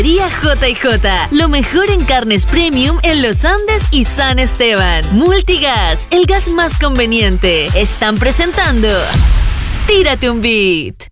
JJ, lo mejor en carnes premium en Los Andes y San Esteban. Multigas, el gas más conveniente. Están presentando Tírate un Beat.